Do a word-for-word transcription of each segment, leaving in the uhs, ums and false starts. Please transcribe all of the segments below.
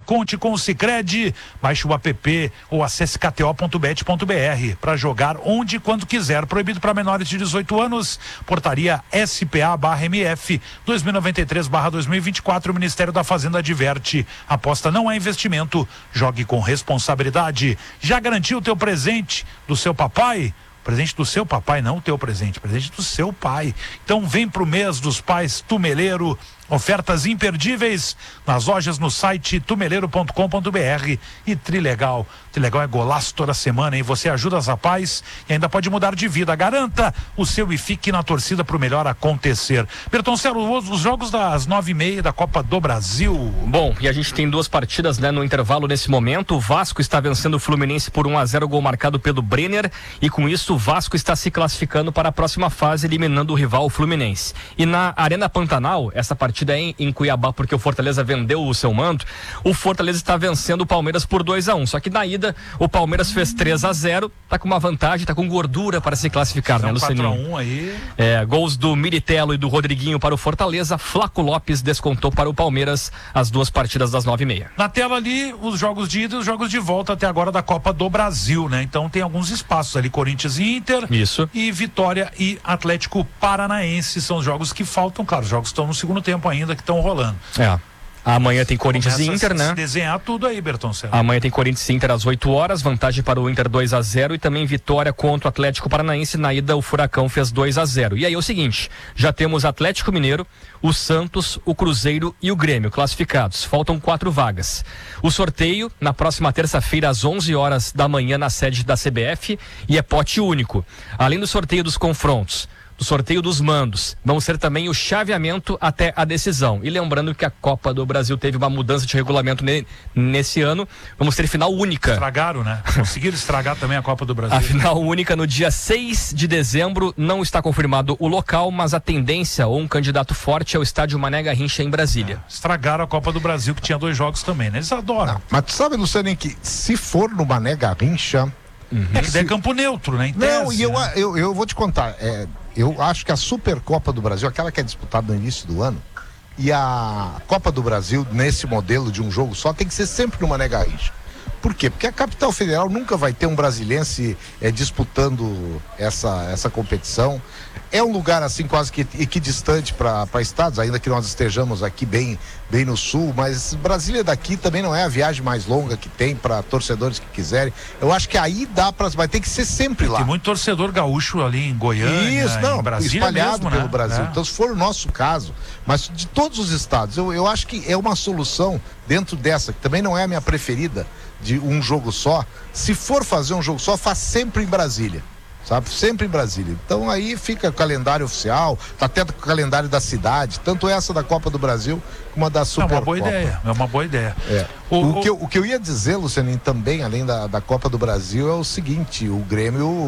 conte com o Sicredi. Baixe o app ou acesse k t o ponto bet ponto b r para jogar onde e quando quiser. Proibido para menores de dezoito anos. Portaria S P A barra M F dois mil e noventa e três barra dois mil e vinte e quatro. O Ministério da Fazenda adverte. Aposta não é investimento. Jogue com responsabilidade. Já garantiu o teu presente do seu papai? Presente do seu papai, não o teu presente, presente do seu pai. Então vem pro mês dos pais Tumeleiro. Ofertas imperdíveis nas lojas, no site tumeleiro ponto com ponto b r. E Trilegal. Trilegal é golaço toda semana, hein? Você ajuda as rapazes e ainda pode mudar de vida. Garanta o seu e fique na torcida pro melhor acontecer. Bertoncelo, os jogos das nove e meia da Copa do Brasil. Bom, e a gente tem duas partidas, né, no intervalo nesse momento. O Vasco está vencendo o Fluminense por um a zero, gol marcado pelo Brenner. E com isso o Vasco está se classificando para a próxima fase, eliminando o rival o Fluminense. E na Arena Pantanal, essa partida Em, em Cuiabá, porque o Fortaleza vendeu o seu manto, o Fortaleza está vencendo o Palmeiras por dois a um, só que na ida o Palmeiras fez três a zero, tá com uma vantagem, tá com gordura para se classificar, né, Lucininho? quatro a um aí. É, gols do Militelo e do Rodriguinho para o Fortaleza. Flaco Lopes descontou para o Palmeiras as duas partidas das nove e meia. Na tela ali, os jogos de ida e os jogos de volta até agora da Copa do Brasil, né? Então tem alguns espaços ali, Corinthians e Inter. Isso. E Vitória e Atlético Paranaense, são os jogos que faltam, claro, os jogos estão no segundo tempo ainda, que estão rolando. É. Amanhã tem Corinthians Começa e Inter, a né? desenhar tudo aí, Bertoncelo. Amanhã tem Corinthians e Inter às oito horas, vantagem para o Inter dois a zero e também vitória contra o Atlético Paranaense. Na ida o Furacão fez dois a zero. E aí é o seguinte, já temos Atlético Mineiro, o Santos, o Cruzeiro e o Grêmio classificados. Faltam quatro vagas. O sorteio na próxima terça-feira às onze horas da manhã na sede da C B F e é pote único. Além do sorteio dos confrontos, do sorteio dos mandos, vão ser também o chaveamento até a decisão. E lembrando que a Copa do Brasil teve uma mudança de regulamento ne, nesse ano, vamos ter final única. Estragaram, né? Conseguiram estragar também a Copa do Brasil. A final única no dia seis de dezembro, não está confirmado o local, mas a tendência ou um candidato forte é o estádio Mané Garrincha em Brasília. É, estragaram a Copa do Brasil, que tinha dois jogos também, né? Eles adoram. Não, mas tu sabe, Luciano, que se for no Mané Garrincha... Uhum. É que daí é campo neutro, né? Em tese, não, e eu, né? eu, eu vou te contar, é, eu acho que a Supercopa do Brasil, aquela que é disputada no início do ano, e a Copa do Brasil, nesse modelo de um jogo só, tem que ser sempre no Mané Garrincha. Por quê? Porque a capital federal nunca vai ter um brasilense é, disputando essa, essa competição. É um lugar assim quase que equidistante para estados, ainda que nós estejamos aqui bem, bem no sul, mas Brasília daqui também não é a viagem mais longa que tem para torcedores que quiserem. Eu acho que aí dá para, vai ter que ser sempre lá. Tem muito torcedor gaúcho ali em Goiânia, isso, não, em Brasília espalhado mesmo, pelo né? Brasil. É. Então, se for o nosso caso, mas de todos os estados, eu, eu acho que é uma solução dentro dessa, que também não é a minha preferida, de um jogo só. Se for fazer um jogo só, faz sempre em Brasília, sabe? Sempre em Brasília. Então aí fica o calendário oficial, tá até o calendário da cidade, tanto essa da Copa do Brasil como a da Supercopa. É uma boa ideia, é uma boa ideia. É. O, o, o... Que eu, o que eu ia dizer, Lucianinho, também, além da, da Copa do Brasil, é o seguinte, o Grêmio, o,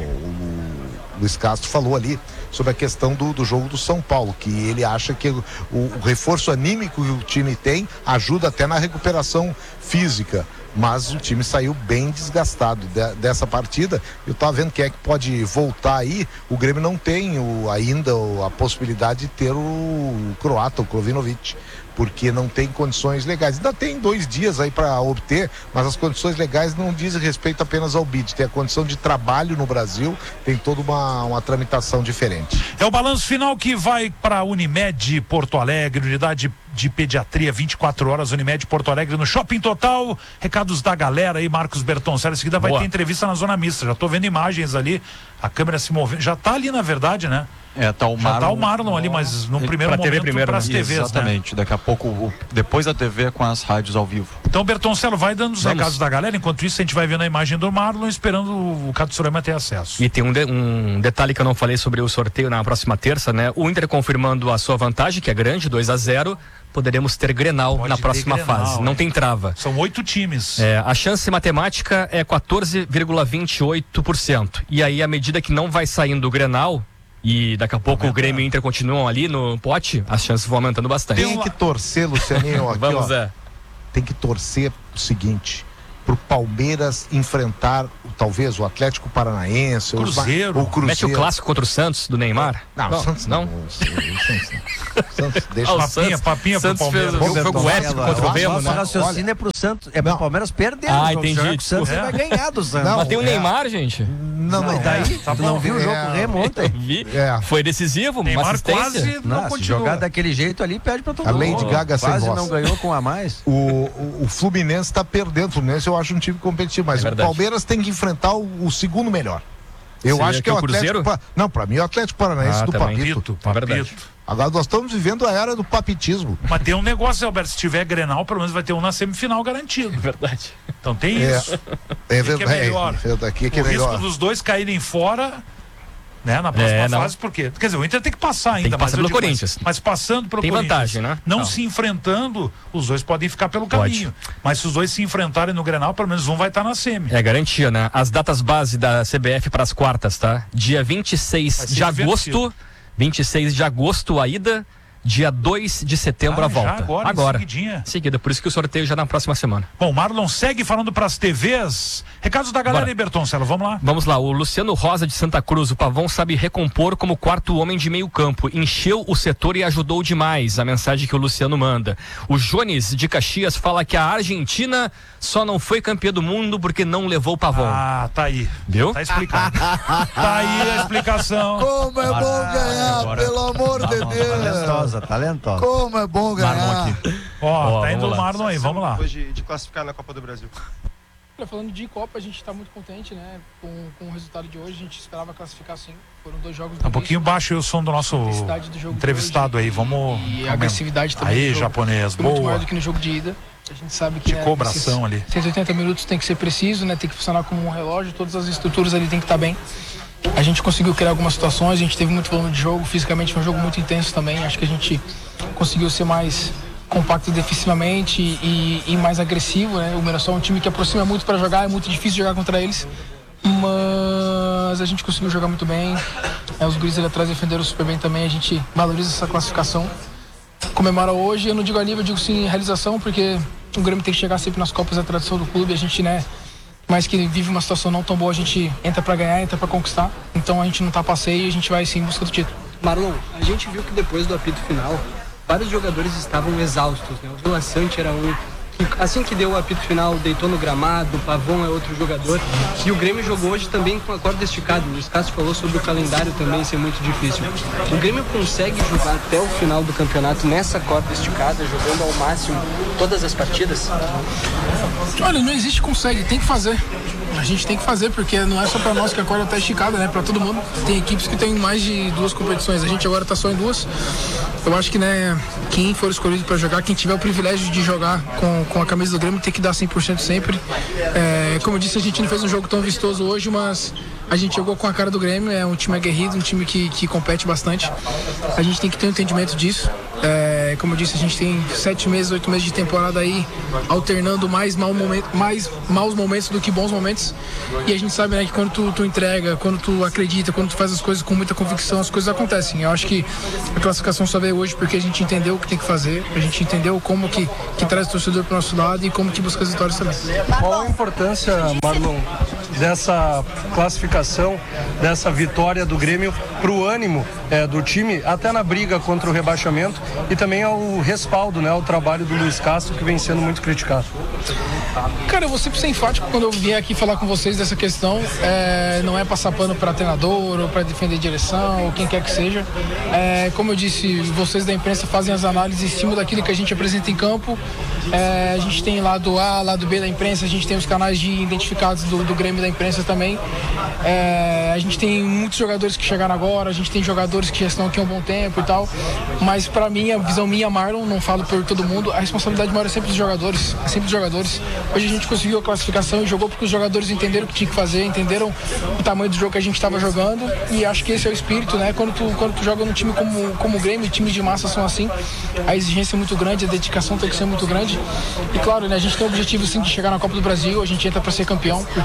o Luiz Castro falou ali sobre a questão do, do jogo do São Paulo, que ele acha que o, o reforço anímico que o time tem ajuda até na recuperação física. Mas o time saiu bem desgastado de, dessa partida. Eu tava vendo quem é que pode voltar aí. O Grêmio não tem o, ainda o, a possibilidade de ter o, o croata, o Krovinovic, porque não tem condições legais. Ainda tem dois dias aí para obter, mas as condições legais não dizem respeito apenas ao B I D. Tem a condição de trabalho no Brasil, tem toda uma, uma tramitação diferente. É o balanço final que vai para a Unimed Porto Alegre, unidade de pediatria vinte e quatro horas, Unimed Porto Alegre no Shopping Total. Recados da galera aí, Marcos Bertoncelli. Em seguida vai Boa. ter entrevista na Zona Mista. Já tô vendo imagens ali, a câmera se movendo. Já tá ali, na verdade, né? É, tá o Já Marlon, tá o Marlon ali, mas no primeiro pra T V momento primeiro, para as né? T Vs, exatamente, né? daqui a pouco, o, depois da T V com as rádios ao vivo. Então, Bertoncelo, vai dando os Vamos. recados da galera. Enquanto isso, a gente vai vendo a imagem do Marlon, esperando o Katsurama ter acesso. E tem um, de, um detalhe que eu não falei sobre o sorteio na próxima terça, né? O Inter confirmando a sua vantagem, que é grande, dois a zero. Poderemos ter Grenal Pode na ter próxima Grenal, fase. Não hein? tem trava. São oito times. É, a chance matemática é quatorze vírgula vinte e oito por cento. E aí, à medida que não vai saindo o Grenal, e daqui a pouco o Grêmio e o Inter continuam ali no pote, as chances vão aumentando bastante. Tem que torcer, Lucianinho, aqui, Vamos, ó, é. tem que torcer o seguinte, pro Palmeiras enfrentar talvez o Atlético Paranaense, Cruzeiro. o Cruzeiro. Mete o clássico contra o Santos do Neymar? Não, não, o Santos não. não. O Santos não. Santos deixa Ah, o Papinha, Santos- papinha pro Santos Palmeiras. fez o jogo épico contra o Remo, Nosso né? raciocínio é pro Santos, é pro Não. Palmeiras perder. Ah, o jogo. entendi, Se jogar com o Santos, desculpa. você vai ganhar do Santos. Não, Mas tem o é. Neymar, gente. Não, não. E daí? é, tá Tu não bom, viu o jogo é, com o Remo ontem? Vi. É. Foi decisivo, uma Neymar assistência. quase não, Não, se continua. jogar daquele jeito ali, perde pra todo A mundo. Lady Gaga sem Quase voz. não ganhou com a mais. O, o, o Fluminense está perdendo. O Fluminense eu acho um time competitivo, mas É o verdade. Palmeiras tem que enfrentar o, o segundo melhor. Eu Seria acho que que é o o Cruzeiro? Atlético. Pa... Não, pra mim é o Atlético Paranaense Ah, do também. Papito. Papito, É verdade. papito. Agora nós estamos vivendo a era do papitismo. Mas tem um negócio, Alberto, se tiver Grenal, pelo menos vai ter um na semifinal garantido. É verdade. Então tem É, isso. é que verdade. é melhor? É, daqui que é O risco melhor. dos dois caírem fora, né, na próxima É, não. fase, por quê? Quer dizer, o Inter tem que passar ainda. que passar mas eu pelo digo, Corinthians. Mas, mas passando pelo Tem Corinthians, vantagem, né? Não, Não. se enfrentando, os dois podem ficar pelo Pode. caminho. Mas se os dois se enfrentarem no Grenal, pelo menos um vai estar na semi. É garantia, né? As datas base da C B F para as quartas, tá? Dia vinte e seis Vai ser de agosto, divertido. vinte e seis de agosto a ida, dia dois de setembro Ah, a volta. já agora, agora. em seguidinha. Seguida, por isso que o sorteio já na próxima semana. Bom, Marlon segue falando pras T Vs. Recados da galera Bora. aí, Bertoncelo, vamos lá. Vamos lá, o Luciano Rosa de Santa Cruz, o Pavão sabe recompor como quarto homem de meio campo, encheu o setor e ajudou demais, a mensagem que o Luciano manda. O Jones de Caxias fala que a Argentina só não foi campeã do mundo porque não levou o Pavão. Ah, tá aí. Viu? Tá explicado. Tá aí a explicação. Como é bom ganhar, pelo amor de Deus. Talentosa, talentosa. Como é bom ganhar. Ó, Ó, tá indo vamos o lá. Marlon aí, vamos lá. Depois de, de classificar na Copa do Brasil. Olha, falando de Copa, a gente está muito contente, né? Com, com o resultado de hoje, a gente esperava classificar sim. Foram dois jogos Tá um pouquinho baixo aí o som do nosso intensidade do jogo de entrevistado hoje aí, vamos... e a agressividade também. Aí, do jogo japonês, foi muito boa. maior do que no jogo de ida. A gente sabe que De né, cobração esses ali. cento e oitenta minutos tem que ser preciso, né? Tem que funcionar como um relógio, todas as estruturas ali tem que estar bem. A gente conseguiu criar algumas situações, a gente teve muito volume de jogo, fisicamente foi um jogo muito intenso também. Acho que a gente conseguiu ser mais compacto defensivamente e, e mais agressivo, né? O Mirassol é um time que aproxima muito para jogar, é muito difícil jogar contra eles, mas a gente conseguiu jogar muito bem. É, os guris ali atrás defenderam super bem também, a gente valoriza essa classificação. Comemora hoje, eu não digo a nível, eu digo sim realização, porque o Grêmio tem que chegar sempre nas Copas, é a tradição do clube, a gente, né, mais que vive uma situação não tão boa, a gente entra para ganhar, entra para conquistar, então a gente não tá passeio e a gente vai sim em busca do título. Marlon, a gente viu que depois do apito final, vários jogadores estavam exaustos, né? O Vila Sante era um que, assim que deu o apito final, deitou no gramado, o Pavão é outro jogador. E o Grêmio jogou hoje também com a corda esticada. O Cássio falou sobre o calendário também ser muito difícil. O Grêmio consegue jogar até o final do campeonato nessa corda esticada, jogando ao máximo todas as partidas? Olha, não existe consegue, tem que fazer. A gente tem que fazer, porque não é só pra nós que a corda tá esticada, né? Pra todo mundo. Tem equipes que tem mais de duas competições. A gente agora tá só em duas. Eu acho que, né, quem for escolhido pra jogar, quem tiver o privilégio de jogar com, com a camisa do Grêmio, tem que dar cem por cento sempre. É, como eu disse, a gente não fez um jogo tão vistoso hoje, mas a gente jogou com a cara do Grêmio. É um time aguerrido, um time que, que compete bastante. A gente tem que ter um entendimento disso. É, como eu disse, a gente tem sete meses, oito meses de temporada aí, alternando mais, mau momento, mais maus momentos do que bons momentos. E a gente sabe, né, que quando tu, tu entrega, quando tu acredita, quando tu faz as coisas com muita convicção, as coisas acontecem. Eu acho que a classificação só veio hoje porque a gente entendeu o que tem que fazer, a gente entendeu como que, que traz o torcedor pro nosso lado e como que busca as vitórias também. Qual a importância, Marlon, dessa classificação, dessa vitória do Grêmio para o ânimo é, do time, até na briga contra o rebaixamento e também ao respaldo, né, ao trabalho do Luiz Castro, que vem sendo muito criticado? Cara, eu vou sempre ser enfático quando eu vier aqui falar com vocês dessa questão. É, não é passar pano para treinador ou para defender direção ou quem quer que seja. É, como eu disse, vocês da imprensa fazem as análises em cima daquilo que a gente apresenta em campo. É, a gente tem lado A, lado B da imprensa, a gente tem os canais de identificados do, do Grêmio da imprensa também. É, a gente tem muitos jogadores que chegaram agora, a gente tem jogadores que já estão aqui há um bom tempo e tal. Mas para mim, a visão minha, Marlon, não falo por todo mundo, a responsabilidade maior é sempre dos jogadores, é sempre dos jogadores. Hoje a gente conseguiu a classificação e jogou porque os jogadores entenderam o que tinha que fazer, entenderam o tamanho do jogo que a gente estava jogando, e acho que esse é o espírito, né? Quando tu, quando tu joga num time como, como o Grêmio, times de massa são assim, a exigência é muito grande, a dedicação tem que ser muito grande. E claro, né, a gente tem o objetivo sim de chegar na Copa do Brasil, a gente entra para ser campeão, porque o Grêmio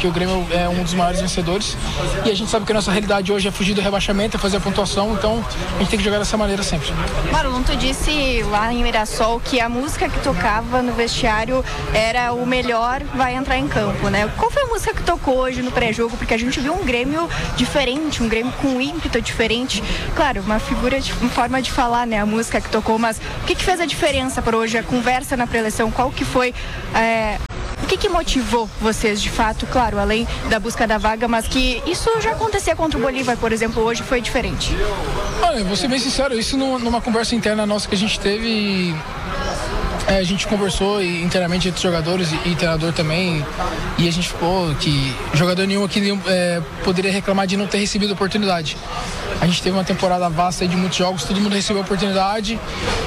é um dos maiores vencedores. E a gente sabe que a nossa realidade hoje é fugir do rebaixamento, é fazer a pontuação, então a gente tem que jogar dessa maneira sempre. Marlon, tu disse lá em Mirassol que a música que tocava no vestiário era o melhor vai entrar em campo, né? Qual foi a música que tocou hoje no pré-jogo? Porque a gente viu um Grêmio diferente, um Grêmio com ímpeto diferente. Claro, uma figura, de, uma forma de falar, né? A música que tocou, mas o que, que fez a diferença para hoje? A conversa na pré-eleição, qual que foi... É... O que, que motivou vocês, de fato, claro, além da busca da vaga, mas que isso já acontecia contra o Bolívar, por exemplo, hoje foi diferente? Olha, vou ser bem sincero, isso numa conversa interna nossa que a gente teve, é, a gente conversou internamente entre os jogadores e, e treinador também, e a gente ficou que jogador nenhum aqui é, poderia reclamar de não ter recebido oportunidade. A gente teve uma temporada vasta aí de muitos jogos, todo mundo recebeu oportunidade.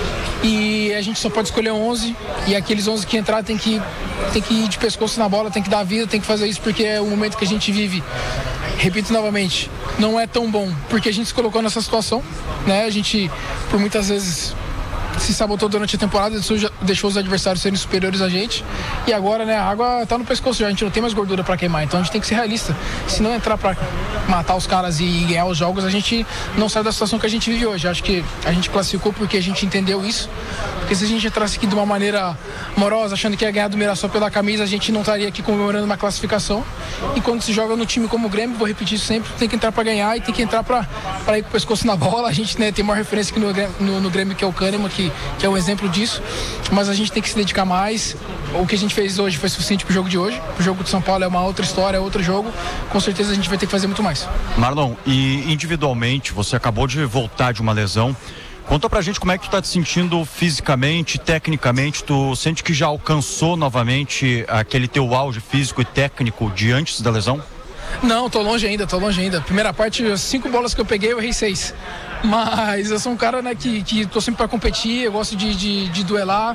E a gente só pode escolher onze, e aqueles onze que entrar tem que, tem que ir de pescoço na bola, tem que dar vida, tem que fazer isso porque é o momento que a gente vive. Repito novamente, não é tão bom, porque a gente se colocou nessa situação, né? A gente, por muitas vezes, se sabotou durante a temporada, deixou os adversários serem superiores a gente, e agora, né, a água tá no pescoço já, a gente não tem mais gordura para queimar, então a gente tem que ser realista. Se não entrar para matar os caras e ganhar os jogos, a gente não sai da situação que a gente vive hoje. Acho que a gente classificou porque a gente entendeu isso, porque se a gente entrasse aqui de uma maneira amorosa, achando que ia ganhar do Mirassol pela camisa, a gente não estaria aqui comemorando uma classificação. E quando se joga no time como o Grêmio, vou repetir isso sempre, tem que entrar para ganhar e tem que entrar para ir com o pescoço na bola. A gente, né, tem uma referência aqui no, no, no Grêmio, que é o Kahneman, que, que é um exemplo disso, mas a gente tem que se dedicar mais. O que a gente fez hoje foi suficiente pro jogo de hoje. O jogo de São Paulo é uma outra história, é outro jogo. Com certeza a gente vai ter que fazer muito mais. Marlon, e individualmente, você acabou de voltar de uma lesão. Conta pra gente como é que tu tá te sentindo fisicamente, tecnicamente. Tu sente que já alcançou novamente aquele teu auge físico e técnico de antes da lesão? Não, tô longe ainda, tô longe ainda. Primeira parte, as cinco bolas que eu peguei, eu errei seis. Mas eu sou um cara, né, que, que tô sempre para competir, eu gosto de, de, de duelar.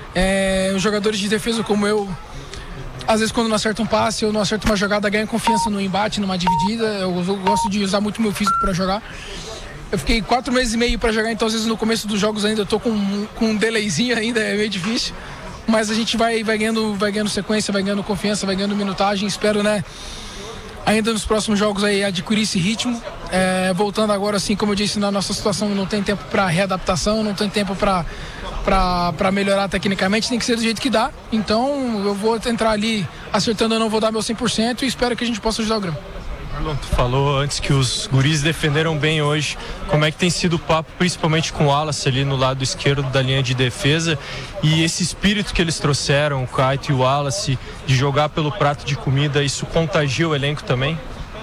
É, os jogadores de defesa como eu, às vezes quando não acerta um passe ou não acerta uma jogada, ganha confiança no embate, numa dividida. Eu, eu gosto de usar muito meu físico para jogar. Eu fiquei quatro meses e meio para jogar, então às vezes no começo dos jogos ainda eu tô com, com um delayzinho ainda, é meio difícil. Mas a gente vai, vai, ganhando, vai ganhando sequência, vai ganhando confiança, vai ganhando minutagem. Espero, né, ainda nos próximos jogos aí adquirir esse ritmo. É, voltando agora, assim, como eu disse, na nossa situação não tem tempo para readaptação, não tem tempo para para melhorar tecnicamente, tem que ser do jeito que dá. Então eu vou entrar ali acertando, eu não vou dar meu cem por cento e espero que a gente possa ajudar o Grêmio. Marlon, tu falou antes que os guris defenderam bem hoje. Como é que tem sido o papo, principalmente com o Wallace ali no lado esquerdo da linha de defesa, e esse espírito que eles trouxeram, o Kaito e o Wallace, de jogar pelo prato de comida, isso contagia o elenco também?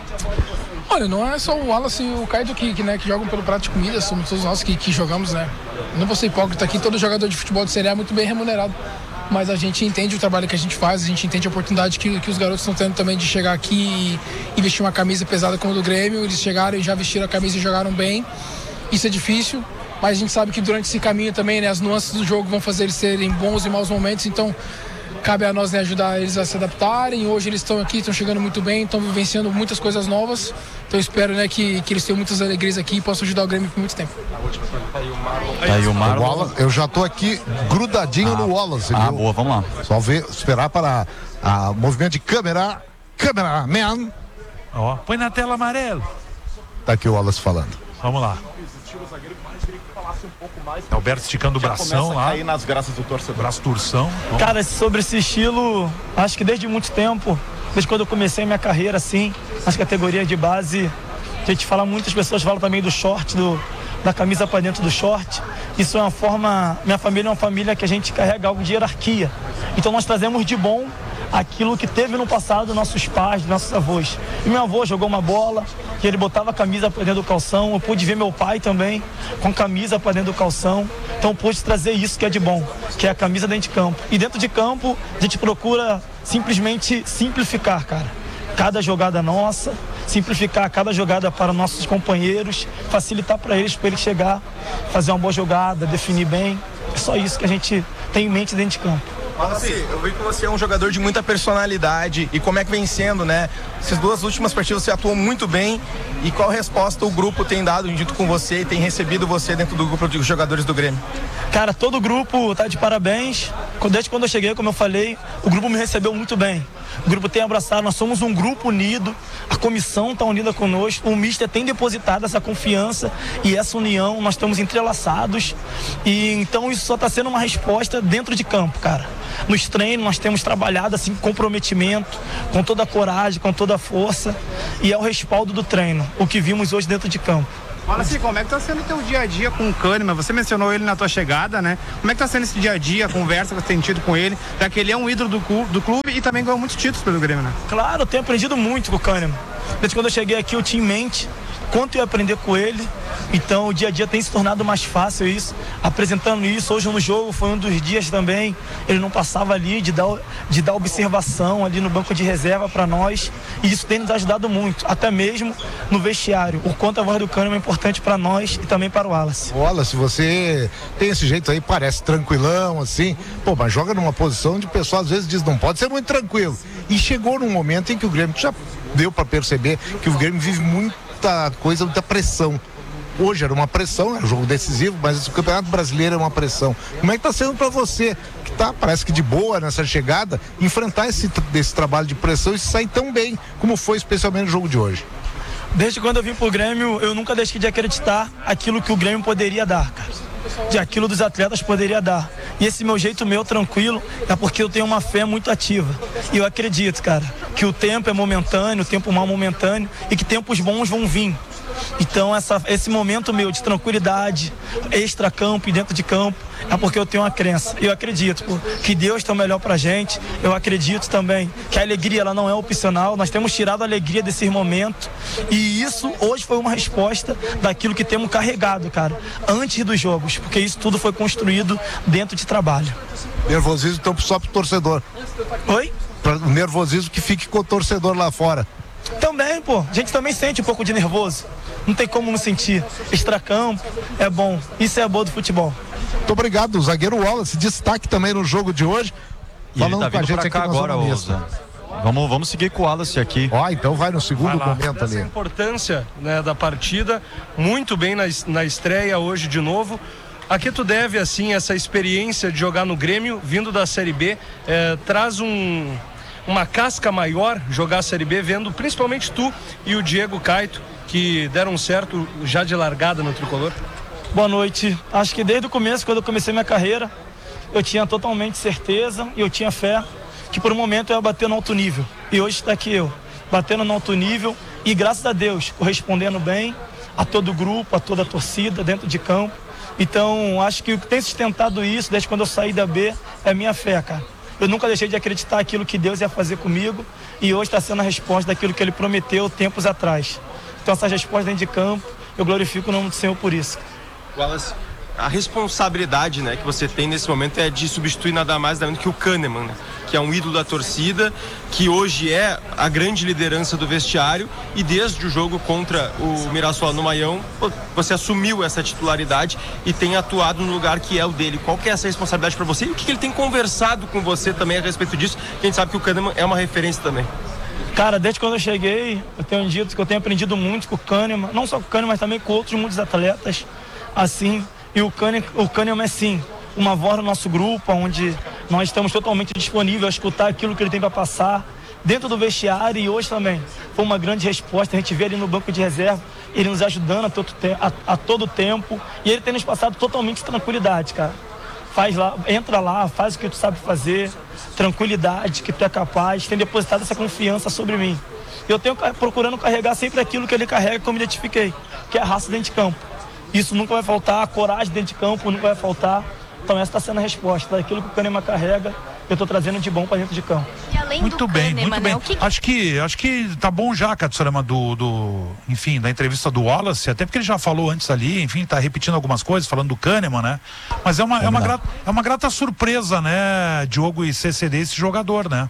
Olha, não é só o Wallace e o Kaito que, que, né, que jogam pelo prato de comida, somos todos nós que, que jogamos, né? Não vou ser hipócrita aqui, todo jogador de futebol de Série A é muito bem remunerado. Mas a gente entende o trabalho que a gente faz, a gente entende a oportunidade que, que os garotos estão tendo também de chegar aqui e, e vestir uma camisa pesada como a do Grêmio. Eles chegaram e já vestiram a camisa e jogaram bem. Isso é difícil, mas a gente sabe que durante esse caminho também, né, as nuances do jogo vão fazer eles terem bons e maus momentos. Então, cabe a nós, né, ajudar eles a se adaptarem. Hoje eles estão aqui, estão chegando muito bem, estão vivenciando muitas coisas novas. Então, eu espero, né, que, que eles tenham muitas alegrias aqui e possam ajudar o Grêmio por muito tempo. Tá aí o Marlon. Wallace, eu já tô aqui grudadinho ah, no Wallace. Ah, viu? boa, vamos lá. Só ver, esperar para o movimento de câmera. Cameraman. Ó, põe na tela amarelo. Tá aqui o Wallace falando. Vamos lá. Alberto esticando o bração lá. Aí nas graças do torcedor. Braço torção. Vamos. Cara, sobre esse estilo, acho que desde muito tempo, desde quando eu comecei minha carreira assim, nas categorias de base, a gente fala, muitas pessoas falam também do short, do, da camisa para dentro do short. Isso é uma forma, minha família é uma família que a gente carrega algo de hierarquia. Então nós trazemos de bom aquilo que teve no passado nossos pais, nossos avós. E meu avô jogou uma bola e ele botava a camisa para dentro do calção. Eu pude ver meu pai também com a camisa para dentro do calção. Então eu pude trazer isso que é de bom, que é a camisa dentro de campo. E dentro de campo a gente procura simplesmente simplificar, cara. Cada jogada nossa, simplificar cada jogada para nossos companheiros, facilitar para eles, para eles chegar, fazer uma boa jogada, definir bem. É só isso que a gente tem em mente dentro de campo. Wallace, eu vi que você é um jogador de muita personalidade, e como é que vem sendo, né? Essas duas últimas partidas você atuou muito bem, e qual resposta o grupo tem dado junto com você e tem recebido você dentro do grupo de jogadores do Grêmio? Cara, todo o grupo tá de parabéns, Desde quando eu cheguei, como eu falei, o grupo me recebeu muito bem. O grupo tem abraçado, nós somos um grupo unido, a comissão está unida conosco, o mister tem depositado essa confiança e essa união, nós estamos entrelaçados e então isso só está sendo uma resposta dentro de campo, cara. Nos treinos nós temos trabalhado assim com comprometimento, com toda a coragem, com toda a força e é o respaldo do treino, o que vimos hoje dentro de campo. Fala assim, como é que tá sendo o teu dia a dia com o Kahneman? Você mencionou ele na tua chegada, né? Como é que tá sendo esse dia a dia, a conversa que você tem tido com ele? Já que ele é um ídolo do, cu- do clube e também ganhou muitos títulos pelo Grêmio, né? Claro, eu tenho aprendido muito com o Kahneman. Desde quando eu cheguei aqui eu tinha em mente quanto eu ia aprender com ele. Então o dia a dia tem se tornado mais fácil isso, apresentando isso. Hoje no jogo foi um dos dias também, ele não passava ali de dar, de dar observação ali no banco de reserva para nós, e isso tem nos ajudado muito, até mesmo no vestiário, o quanto a voz do Kahneman é importante para nós e também para o Wallace. Wallace, você tem esse jeito aí, parece tranquilão assim, pô, mas joga numa posição onde o pessoal às vezes diz, não pode ser muito tranquilo, e chegou num momento em que o Grêmio já deu para perceber que o Grêmio vive muita coisa, muita pressão. Hoje era uma pressão, é um jogo decisivo, mas o Campeonato Brasileiro é uma pressão. Como é que tá sendo para você, que tá, parece que de boa nessa chegada, enfrentar esse, esse trabalho de pressão e sair tão bem como foi especialmente no jogo de hoje? Desde quando eu vim pro Grêmio, eu nunca deixei de acreditar aquilo que o Grêmio poderia dar, cara. De aquilo dos atletas poderia dar. E esse meu jeito meu tranquilo é porque eu tenho uma fé muito ativa. E eu acredito, cara, que o tempo é momentâneo, o tempo mal momentâneo e que tempos bons vão vir. Então essa, esse momento meu de tranquilidade, extra-campo e dentro de campo, é porque eu tenho uma crença. Eu acredito pô, que Deus tem o melhor pra gente. Eu acredito também que a alegria ela não é opcional. Nós temos tirado a alegria desse momento. E isso hoje foi uma resposta daquilo que temos carregado, cara, antes dos jogos. Porque isso tudo foi construído dentro de trabalho. Nervosismo então só pro torcedor. Oi? Pra, o nervosismo que fique com o torcedor lá fora. Também, pô. A gente também sente um pouco de nervoso. Não tem como não sentir. Extracampo é bom. Isso é bom do futebol. Muito obrigado, o zagueiro Wallace. Destaque também no jogo de hoje. E falando ele tá com a vindo gente pra cá aqui agora, Oza. Vamos, vamos seguir com o Wallace aqui. Ó, então vai no segundo vai momento ali. Essa importância, né, da partida, muito bem na, na estreia hoje de novo. A que tu deve, assim, essa experiência de jogar no Grêmio, vindo da Série B, eh, traz um... uma casca maior jogar a Série B, vendo principalmente tu e o Diego Caito, que deram certo já de largada no tricolor? Boa noite. Acho que desde o começo, quando eu comecei minha carreira, eu tinha totalmente certeza e eu tinha fé que por um momento eu ia bater no alto nível. E hoje está aqui eu, batendo no alto nível e, graças a Deus, correspondendo bem a todo o grupo, a toda a torcida dentro de campo. Então, acho que o que tem sustentado isso, desde quando eu saí da B, é a minha fé, cara. Eu nunca deixei de acreditar aquilo que Deus ia fazer comigo e hoje está sendo a resposta daquilo que Ele prometeu tempos atrás. Então essas respostas dentro de campo, eu glorifico o nome do Senhor por isso. Wallace, a responsabilidade, né, que você tem nesse momento é de substituir nada mais nada menos que o Kahneman, né, que é um ídolo da torcida, que hoje é a grande liderança do vestiário e desde o jogo contra o Mirassol no Maião, você assumiu essa titularidade e tem atuado no lugar que é o dele. Qual que é essa responsabilidade para você e o que, que ele tem conversado com você também a respeito disso? Que a gente sabe que o Kahneman é uma referência também. Cara, desde quando eu cheguei, eu tenho dito que eu tenho aprendido muito com o Kahneman, não só com o Kahneman, mas também com outros muitos atletas, assim, e o Kahneman, o Kahneman é sim, uma voz no nosso grupo, onde nós estamos totalmente disponíveis a escutar aquilo que ele tem para passar, dentro do vestiário e hoje também. Foi uma grande resposta, a gente vê ali no banco de reserva, ele nos ajudando a todo, a, a todo tempo, e ele tem nos passado totalmente tranquilidade, cara. Faz lá, entra lá, faz o que tu sabe fazer, tranquilidade, que tu é capaz, tem depositado essa confiança sobre mim. Eu tenho procurando carregar sempre aquilo que ele carrega, que eu me identifiquei, que é a raça dentro de campo. Isso nunca vai faltar, a coragem dentro de campo nunca vai faltar. Então essa está sendo a resposta daquilo que o Kahneman carrega, eu estou trazendo de bom para dentro de campo. E além muito do bem, Kahneman, muito bem. né? Que... Acho que acho que tá bom já, Katsurama, do, do, enfim, da entrevista do Wallace, até porque ele já falou antes ali, enfim, tá repetindo algumas coisas, falando do Kahneman, né? Mas é uma, é uma, grata, é uma grata surpresa, né, Diogo e C C D, esse jogador, né?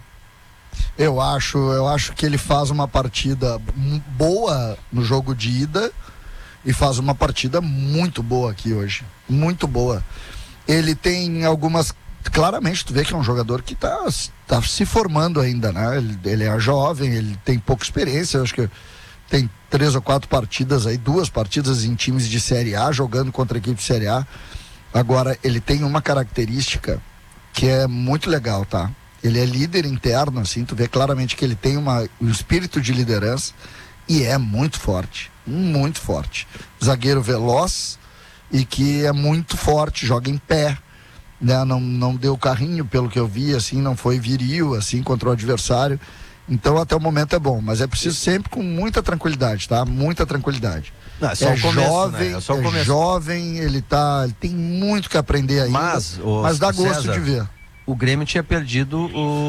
Eu acho, eu acho que ele faz uma partida boa no jogo de ida e faz uma partida muito boa aqui hoje, muito boa. Ele tem algumas, claramente tu vê que é um jogador que está tá se formando ainda, né? Ele, ele é jovem, ele tem pouca experiência, eu acho que tem três ou quatro partidas aí, duas partidas em times de Série A, jogando contra a equipe de Série A. Agora, ele tem uma característica que é muito legal, tá? Ele é líder interno, assim, tu vê claramente que ele tem uma, um espírito de liderança e é muito forte, muito forte. Zagueiro veloz e que é muito forte, joga em pé, né? Não, não deu carrinho, pelo que eu vi, assim, não foi viril, assim, contra o adversário. Então, até o momento é bom, mas é preciso sempre com muita tranquilidade, tá? Muita tranquilidade. Não, é só é o começo, jovem, né? É só o é começo. jovem, ele tá, ele tem muito que aprender ainda, Mas, o mas dá gosto César, de ver. O Grêmio tinha perdido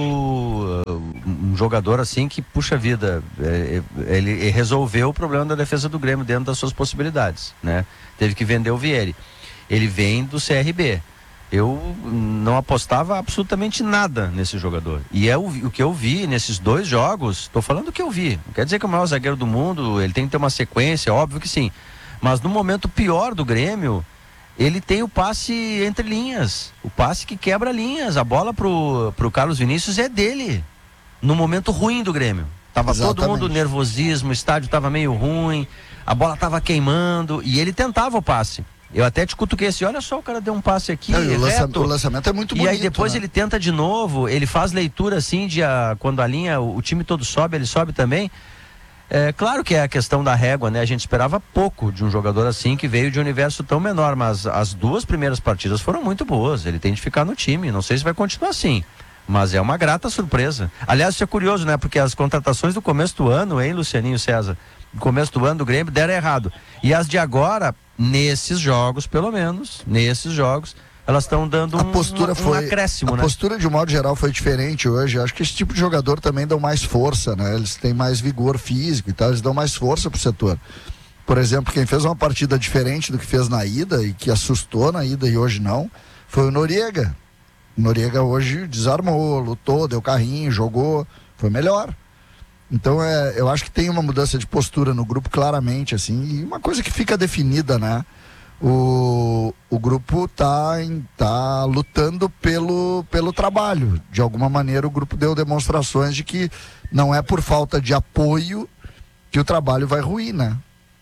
o, um jogador assim que, puxa vida, é, ele resolveu o problema da defesa do Grêmio dentro das suas possibilidades, né? Teve que vender o Vieri. Ele vem do C R B. Eu não apostava absolutamente nada nesse jogador. E é o, o que eu vi nesses dois jogos, tô falando o que eu vi. Não quer dizer que é o maior zagueiro do mundo, ele tem que ter uma sequência, óbvio que sim. Mas no momento pior do Grêmio, ele tem o passe entre linhas, o passe que quebra linhas. A bola pro, pro Carlos Vinícius é dele, no momento ruim do Grêmio. Tava Exatamente. Todo mundo nervosismo, o estádio tava meio ruim, a bola tava queimando e ele tentava o passe. Eu até te cutuquei assim, olha só, o cara deu um passe aqui, Não, reto. O lançamento, o lançamento é muito bonito. E aí depois né? ele tenta de novo, ele faz leitura assim, de a, quando a linha, o, o time todo sobe, ele sobe também. É claro que é a questão da régua, né? A gente esperava pouco de um jogador assim, que veio de um universo tão menor, mas as duas primeiras partidas foram muito boas. Ele tem de ficar no time, não sei se vai continuar assim, mas é uma grata surpresa. Aliás, isso é curioso, né? Porque as contratações do começo do ano, hein, Lucianinho César? No começo do ano do Grêmio deram errado. E as de agora, nesses jogos, pelo menos, nesses jogos, elas estão dando um, a postura um, um foi, acréscimo, a né? A postura, de um modo geral, foi diferente hoje. Acho que esse tipo de jogador também dão mais força, né? Eles têm mais vigor físico e tal, eles dão mais força pro setor. Por exemplo, quem fez uma partida diferente do que fez na ida e que assustou na ida e hoje não, foi o Noriega. O Noriega hoje desarmou, lutou, deu carrinho, jogou, foi melhor. Então, é, eu acho que tem uma mudança de postura no grupo, claramente, assim, e uma coisa que fica definida, né? O, o grupo tá, em, tá lutando pelo, pelo trabalho. De alguma maneira, o grupo deu demonstrações de que não é por falta de apoio que o trabalho vai ruir, né?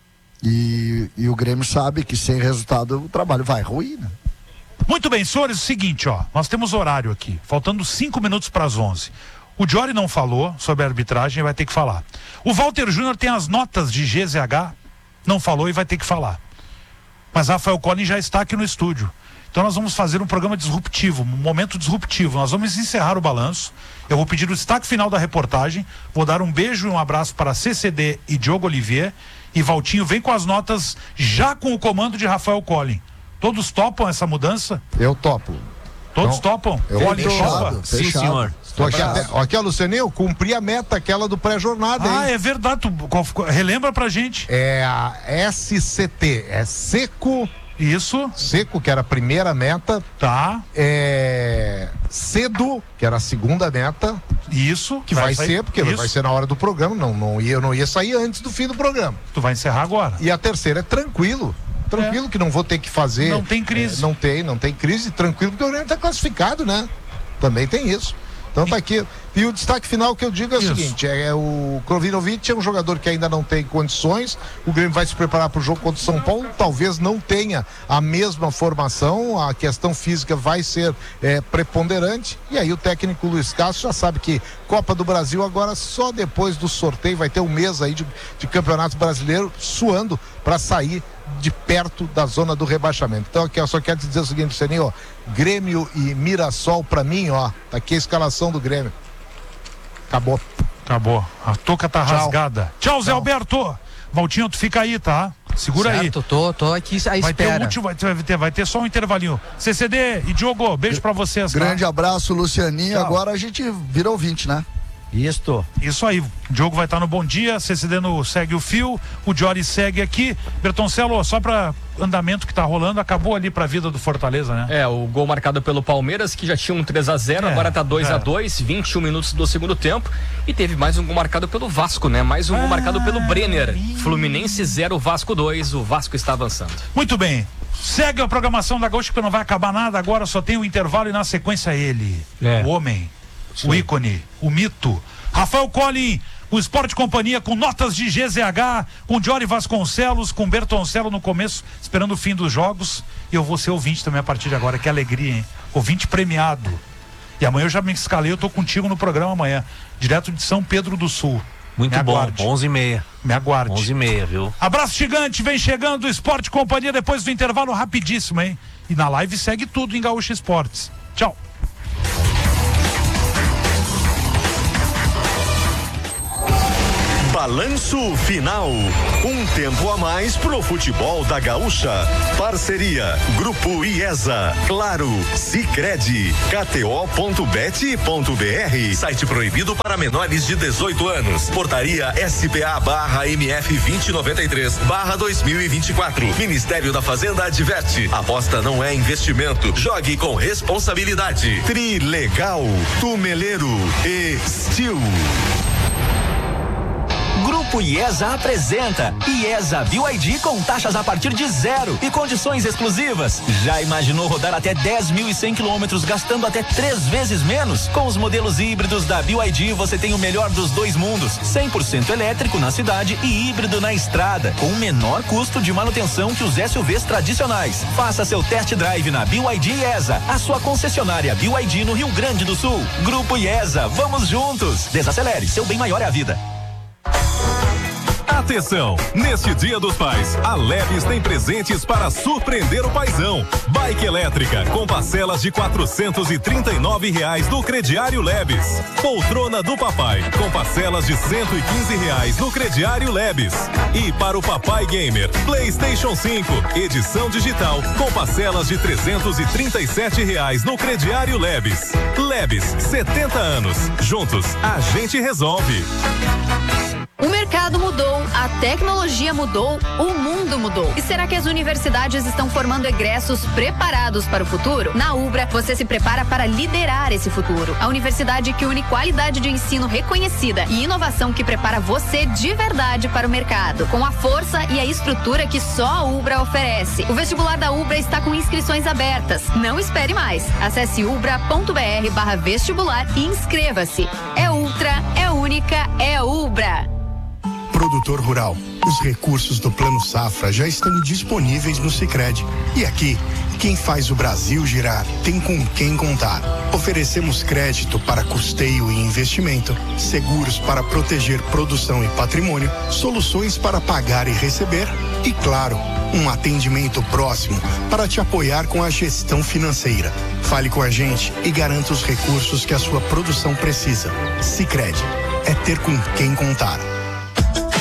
E, e o Grêmio sabe que sem resultado o trabalho vai ruir, né? Muito bem, senhores, o seguinte, ó, nós temos horário aqui, faltando cinco minutos para as onze. O Jory não falou sobre a arbitragem, vai ter que falar. O Walter Júnior tem as notas de G Z H, não falou e vai ter que falar. Mas Rafael Collin já está aqui no estúdio. Então nós vamos fazer um programa disruptivo, um momento disruptivo. Nós vamos encerrar o balanço. Eu vou pedir o destaque final da reportagem. Vou dar um beijo e um abraço para C C D e Diogo Olivier. E Valtinho vem com as notas já com o comando de Rafael Collin. Todos topam essa mudança? Eu topo. Todos então, topam? Eu Collin fechado, topa? Sim, senhor. Estou aqui, até, aqui, ó, Lucianinho, eu cumpri a meta, aquela do pré-jornada. Ah, hein? É verdade. Tu, qual, relembra pra gente. É a S C T, é seco. Isso. Seco, que era a primeira meta. Tá. É cedo, que era a segunda meta. Isso. Que vai, vai sair, ser, porque isso. vai ser na hora do programa. Não, não ia, eu não ia sair antes do fim do programa. Tu vai encerrar agora. E a terceira é tranquilo. Tranquilo, é. Que não vou ter que fazer. Não tem crise. É, não tem, não tem crise. Tranquilo, porque o Grêmio está classificado, né? Também tem isso. Então tá aqui. E o destaque final que eu digo é o Isso. seguinte: é, é o Krovinovic é um jogador que ainda não tem condições. O Grêmio vai se preparar para o jogo contra o São Paulo. Talvez não tenha a mesma formação. A questão física vai ser é, preponderante. E aí o técnico Luiz Castro já sabe que Copa do Brasil agora só depois do sorteio vai ter um mês aí de, de campeonato brasileiro suando para sair de perto da zona do rebaixamento. Então aqui eu só quero te dizer o seguinte, Lucianinho, ó, Grêmio e Mirassol pra mim, ó, tá aqui a escalação do Grêmio. Acabou. Acabou. A touca tá Tchau. rasgada. Tchau, Zé Tchau. Alberto. Valtinho, tu fica aí, tá? Segura certo, aí. Tô, tô aqui à vai espera. Ter um último, vai, ter, vai ter só um intervalinho. C C D e Diogo, beijo pra vocês. Grande tá? abraço, Lucianinho. Tchau. Agora a gente virou ouvinte, né? Isso. Isso aí. O Diogo vai estar no Bom Dia, C C D no Segue o Fio, o Jory segue aqui. Bertoncello, só para andamento que tá rolando, acabou ali pra vida do Fortaleza, né? É, o gol marcado pelo Palmeiras, que já tinha um três a zero, é, agora tá dois a dois, vinte e um minutos do segundo tempo. E teve mais um gol marcado pelo Vasco, né? Mais um ah, gol marcado pelo Brenner. Ih. Fluminense zero, Vasco dois, o Vasco está avançando. Muito bem. Segue a programação da Gaúcha, que não vai acabar nada, agora só tem o intervalo e na sequência ele. É. O homem. Sim. O ícone, o mito, Rafael Collin, o Esporte Companhia com notas de G Z H, com Jory Vasconcelos, com Bertoncello no começo, esperando o fim dos jogos. E eu vou ser ouvinte também a partir de agora, que alegria, hein? Ouvinte premiado. E amanhã eu já me escalei, eu tô contigo no programa amanhã, direto de São Pedro do Sul. Muito Me bom, aguarde. onze e meia. Me aguarde. onze e meia, viu? Abraço gigante, vem chegando o Esporte Companhia depois do intervalo rapidíssimo, hein? E na live segue tudo em Gaúcho Esportes. Tchau. Balanço final. Um tempo a mais pro futebol da Gaúcha. Parceria Grupo IESA, Claro, Sicredi, K T O ponto bet ponto B R. Site proibido para menores de dezoito anos. Portaria S P A barra M F vinte e noventa e três barra dois mil e vinte e quatro. Ministério da Fazenda adverte. Aposta não é investimento. Jogue com responsabilidade. Trilegal, Tumeleiro e Steel. Grupo IESA apresenta IESA B Y D com taxas a partir de zero e condições exclusivas. Já imaginou rodar até dez mil e cem quilômetros gastando até três vezes menos? Com os modelos híbridos da B Y D você tem o melhor dos dois mundos, cem por cento elétrico na cidade e híbrido na estrada, com o menor custo de manutenção que os S U Vs tradicionais. Faça seu test drive na B Y D IESA, a sua concessionária B Y D no Rio Grande do Sul. Grupo IESA, vamos juntos. Desacelere, seu bem maior é a vida. Atenção! Neste Dia dos Pais, a Lebes tem presentes para surpreender o paizão. Bike elétrica com parcelas de quatrocentos e trinta e nove reais no crediário Lebes. Poltrona do papai com parcelas de cento e quinze reais no crediário Lebes. E para o papai gamer, PlayStation cinco, edição digital com parcelas de trezentos e trinta e sete reais no crediário Lebes. Lebes, setenta anos. Juntos, a gente resolve. O mercado mudou, a tecnologia mudou, o mundo mudou. E será que as universidades estão formando egressos preparados para o futuro? Na Ubra, você se prepara para liderar esse futuro. A universidade que une qualidade de ensino reconhecida e inovação que prepara você de verdade para o mercado, com a força e a estrutura que só a Ubra oferece. O vestibular da Ubra está com inscrições abertas. Não espere mais. Acesse ubra ponto br barra vestibular e inscreva-se. É ultra, é única, é Ubra. Produtor rural, os recursos do Plano Safra já estão disponíveis no Sicredi. E aqui, quem faz o Brasil girar tem com quem contar. Oferecemos crédito para custeio e investimento, seguros para proteger produção e patrimônio, soluções para pagar e receber e, claro, um atendimento próximo para te apoiar com a gestão financeira. Fale com a gente e garanta os recursos que a sua produção precisa. Sicredi é ter com quem contar.